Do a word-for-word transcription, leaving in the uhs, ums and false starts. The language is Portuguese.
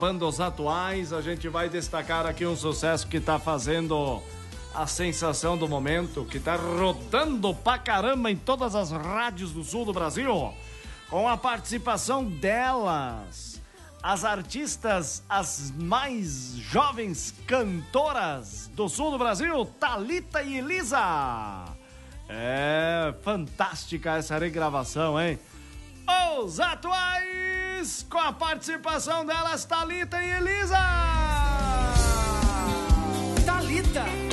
Bandos atuais, a gente vai destacar aqui um sucesso que tá fazendo a sensação do momento, que tá rodando pra caramba em todas as rádios do sul do Brasil, com a participação delas, as artistas, as mais jovens cantoras do sul do Brasil, Thalita e Elisa. É fantástica essa regravação, hein? Os atuais, com a participação delas, Thalita e Elisa. Thalita.